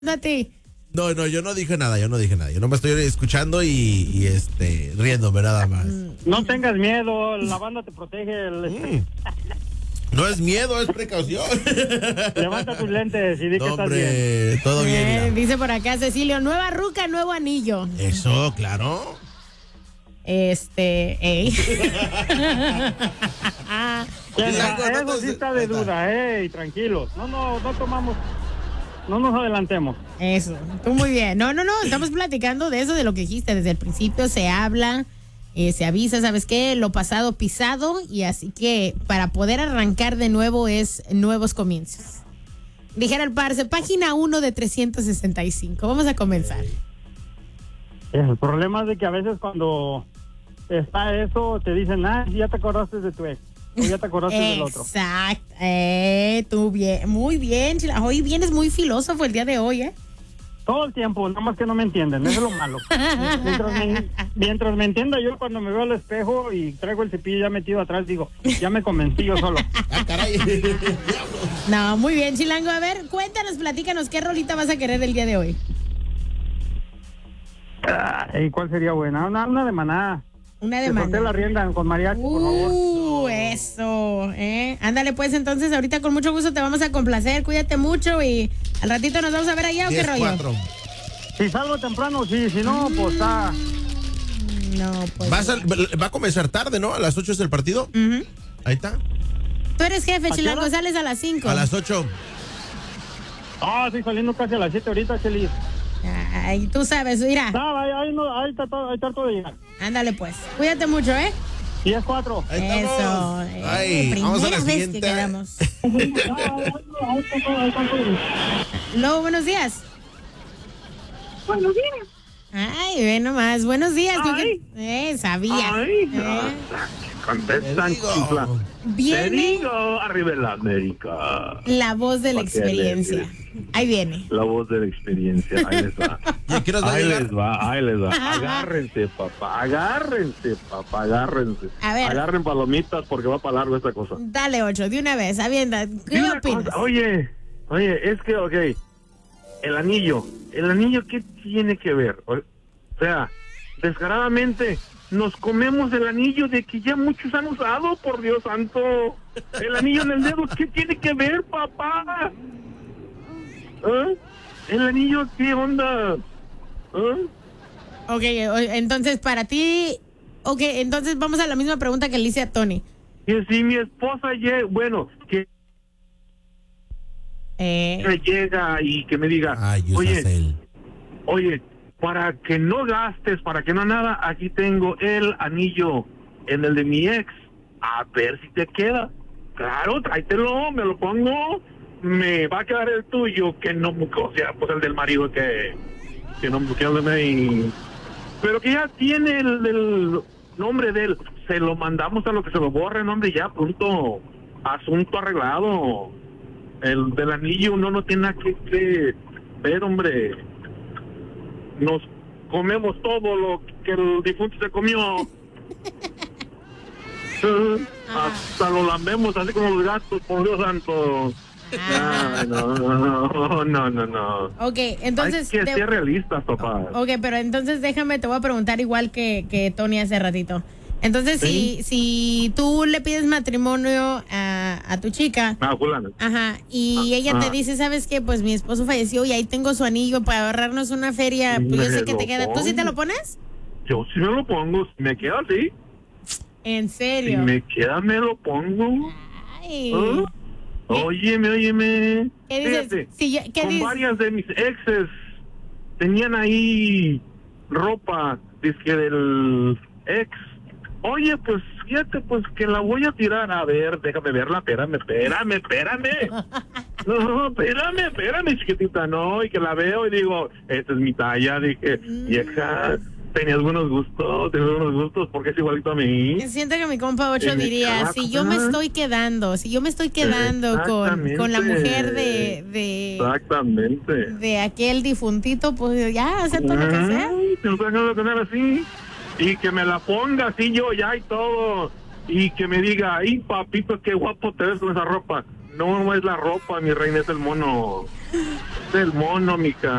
Date. No, yo no dije nada, yo no me estoy escuchando y riéndome nada más. No tengas miedo, la banda te protege. No es miedo, es precaución. Levanta tus lentes y di que estás bien. Hombre, todo bien. Mira. Dice por acá Cecilio, nueva ruca, nuevo anillo. Eso, claro. Ey. Eso sí está de duda, tranquilos. No tomamos, no nos adelantemos. Eso, tú muy bien. No, estamos platicando de eso, de lo que dijiste. Desde el principio se habla, se avisa, ¿sabes qué? Lo pasado pisado, y así que para poder arrancar de nuevo es nuevos comienzos. Dijera el parce, página 1 de 365. Vamos a comenzar. El problema es de que a veces cuando está eso, te dicen, ya te acordaste de tu ex, o ya te acordaste del otro. Exacto. Tú bien, muy bien. Hoy vienes muy filósofo el día de hoy, ¿eh? Todo el tiempo, nada más que no me entienden, eso es lo malo. Mientras me entienda yo, cuando me veo al espejo y traigo el cepillo ya metido atrás, digo, ya me convencí yo solo. Caray. No, muy bien, Chilango. A ver, cuéntanos, platícanos, ¿qué rolita vas a querer el día de hoy? ¿Y cuál sería buena? Una de Maná. Una de que Maná. solté la rienda con mariachi, por favor. Eso, Ándale, pues, entonces, ahorita con mucho gusto te vamos a complacer. Cuídate mucho y al ratito nos vamos a ver allá, ¿o qué rollo? 10-4. Si salgo temprano, sí, si no, pues está. No, pues. Va a comenzar tarde, ¿no? A las 8 es el partido. Uh-huh. Ahí está. Tú eres jefe, ¿A qué Chilango, hora? sales a las 5. A las 8. Estoy saliendo casi a las 7 ahorita, Chelis. Ay, tú sabes, mira. No, ahí trato de llegar. Ándale, pues. Cuídate mucho, 10-4. Ahí Eso. estamos. Ay, vamos a la primera vez que siguiente. quedamos. Luego, buenos días. Buenos días. Ay, ve nomás. Buenos días. Ay. Sabía. Ay, no. Contestan, chifla. Te Viene digo, arriba la América. la voz de la ¿Para qué experiencia. le- Ahí viene. La voz de la experiencia, ahí les va. ¿Y a qué horas va a Ahí llegar? les va, ahí les va. Agárrense, papá, agárrense. A ver. Agarren palomitas porque va para largo esta cosa. Dale, 8, de una vez. Avienta. ¿Qué Dime una opinas? cosa, Oye, es que, el anillo, ¿qué tiene que ver? O sea, descaradamente, nos comemos el anillo de que ya muchos han usado, por Dios santo. El anillo en el dedo, ¿qué tiene que ver, papá? ¿El anillo qué onda? Ok, entonces para ti. Ok, entonces vamos a la misma pregunta que le hice a Tony. Que si mi esposa que llega y que me diga, Ay, oye, para que no gastes, para que no nada, aquí tengo el anillo en el de mi ex, a ver si te queda. Claro, tráetelo, me lo pongo, me va a quedar el tuyo, que no, o sea, pues el del marido que no me... Pero que ya tiene el nombre de él, se lo mandamos a lo que se lo borre, hombre, ya, punto, asunto arreglado. El del anillo no tiene nada que ver, hombre. Nos comemos todo lo que el difunto se comió. Hasta lo lambemos así como los gatos, por Dios santo. No. Ok, entonces. Hay que ser realistas, papá. Ok, pero entonces déjame, te voy a preguntar igual que Tony hace ratito. Entonces, Sí. si tú le pides matrimonio a tu chica, Fulana. ajá, y ella te dice, ¿sabes qué? Pues mi esposo falleció y ahí tengo su anillo para ahorrarnos una feria, pues yo sé que te queda. ¿Tú sí te lo pones? Yo sí me lo pongo, si me queda así. ¿En Si serio? me queda, me lo pongo. Ay. Óyeme. ¿Qué dices? Fíjate, ¿Qué con dices? varias de mis exes tenían ahí ropa, dizque del ex. Oye, pues fíjate, pues que la voy a tirar. A ver, déjame verla, espérame. No, espérame, chiquitita, no, y que la veo y digo, esta es mi talla, dije, vieja, tenías buenos gustos, porque es igualito a mí. Siento que mi compa 8 En mi diría, casa. si yo me estoy quedando con la mujer de Exactamente. de aquel difuntito, pues ya, acepto lo que sea. Ay, te lo tengo que tener así, y que me la ponga así yo ya y todo, y que me diga, ay papito, qué guapo te ves con esa ropa. no es la ropa, mi reina, es el mono. Es el mono, mica.